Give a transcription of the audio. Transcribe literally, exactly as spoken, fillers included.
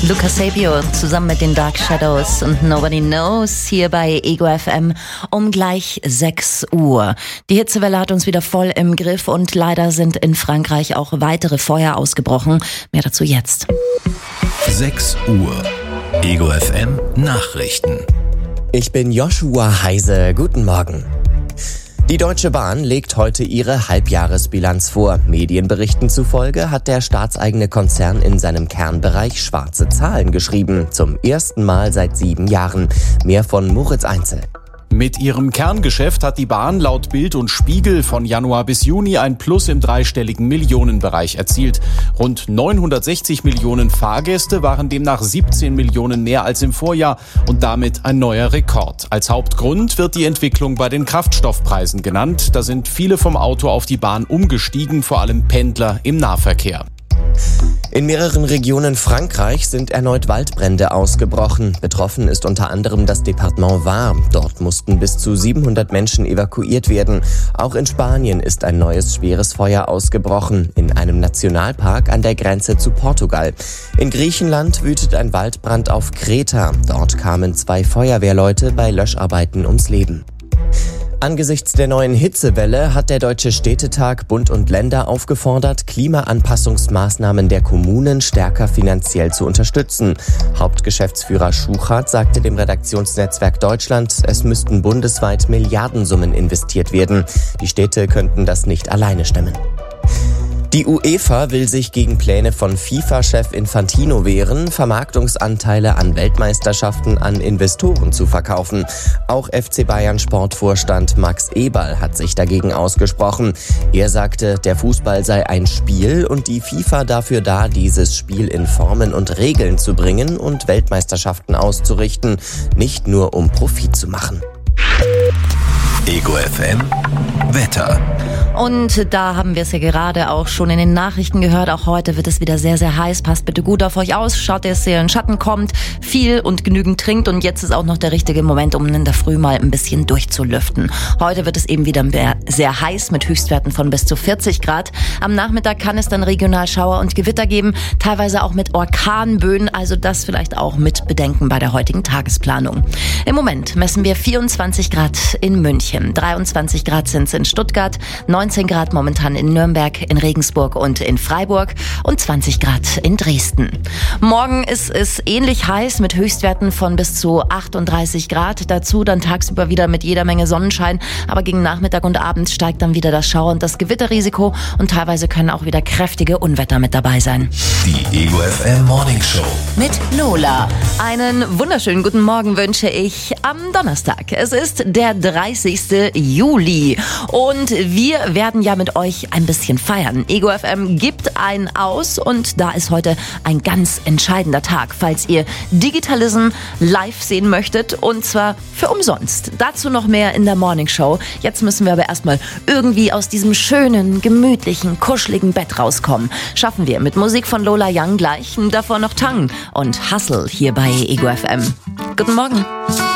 Luca Sapio zusammen mit den Dark Shadows und Nobody Knows hier bei Ego F M um gleich sechs Uhr. Die Hitzewelle hat uns wieder voll im Griff und leider sind in Frankreich auch weitere Feuer ausgebrochen. Mehr dazu jetzt. sechs Uhr. Ego F M Nachrichten. Ich bin Joshua Heise. Guten Morgen. Die Deutsche Bahn legt heute ihre Halbjahresbilanz vor. Medienberichten zufolge hat der staatseigene Konzern in seinem Kernbereich schwarze Zahlen geschrieben. Zum ersten Mal seit sieben Jahren. Mehr von Moritz Einzel. Mit ihrem Kerngeschäft hat die Bahn laut Bild und Spiegel von Januar bis Juni ein Plus im dreistelligen Millionenbereich erzielt. Rund neunhundertsechzig Millionen Fahrgäste waren demnach siebzehn Millionen mehr als im Vorjahr und damit ein neuer Rekord. Als Hauptgrund wird die Entwicklung bei den Kraftstoffpreisen genannt. Da sind viele vom Auto auf die Bahn umgestiegen, vor allem Pendler im Nahverkehr. In mehreren Regionen Frankreichs sind erneut Waldbrände ausgebrochen. Betroffen ist unter anderem das Departement Var. Dort mussten bis zu siebenhundert Menschen evakuiert werden. Auch in Spanien ist ein neues schweres Feuer ausgebrochen, in einem Nationalpark an der Grenze zu Portugal. In Griechenland wütet ein Waldbrand auf Kreta. Dort kamen zwei Feuerwehrleute bei Löscharbeiten ums Leben. Angesichts der neuen Hitzewelle hat der Deutsche Städtetag Bund und Länder aufgefordert, Klimaanpassungsmaßnahmen der Kommunen stärker finanziell zu unterstützen. Hauptgeschäftsführer Schuchart sagte dem Redaktionsnetzwerk Deutschland, es müssten bundesweit Milliardensummen investiert werden. Die Städte könnten das nicht alleine stemmen. Die UEFA will sich gegen Pläne von FIFA-Chef Infantino wehren, Vermarktungsanteile an Weltmeisterschaften an Investoren zu verkaufen. Auch F C Bayern Sportvorstand Max Eberl hat sich dagegen ausgesprochen. Er sagte, der Fußball sei ein Spiel und die FIFA dafür da, dieses Spiel in Formen und Regeln zu bringen und Weltmeisterschaften auszurichten, nicht nur um Profit zu machen. Ego F M Wetter. Und da haben wir es ja gerade auch schon in den Nachrichten gehört. Auch heute wird es wieder sehr, sehr heiß. Passt bitte gut auf euch aus. Schaut, dass ihr in den Schatten kommt, viel und genügend trinkt. Und jetzt ist auch noch der richtige Moment, um in der Früh mal ein bisschen durchzulüften. Heute wird es eben wieder sehr heiß mit Höchstwerten von bis zu vierzig Grad. Am Nachmittag kann es dann regional Schauer und Gewitter geben, teilweise auch mit Orkanböen. Also das vielleicht auch mit bedenken bei der heutigen Tagesplanung. Im Moment messen wir vierundzwanzig Grad in München, dreiundzwanzig Grad sind es in Stuttgart, neunzehn Grad momentan in Nürnberg, in Regensburg und in Freiburg und zwanzig Grad in Dresden. Morgen ist es ähnlich heiß mit Höchstwerten von bis zu achtunddreißig Grad. Dazu dann tagsüber wieder mit jeder Menge Sonnenschein. Aber gegen Nachmittag und Abend steigt dann wieder das Schauer und das Gewitterrisiko. Und teilweise können auch wieder kräftige Unwetter mit dabei sein. Die Ego F M Morning Show mit Lola. Einen wunderschönen guten Morgen wünsche ich am Donnerstag. Es ist der dreißigste Juli. Und wir werden ja mit euch ein bisschen feiern. Ego F M gibt einen aus und da ist heute ein ganz entscheidender Tag, falls ihr Digitalism live sehen möchtet und zwar für umsonst. Dazu noch mehr in der Morning Show. Jetzt müssen wir aber erstmal irgendwie aus diesem schönen, gemütlichen, kuscheligen Bett rauskommen. Schaffen wir mit Musik von Lola Young gleich. Davor noch Tang und Hustle hier bei Ego F M. Guten Morgen.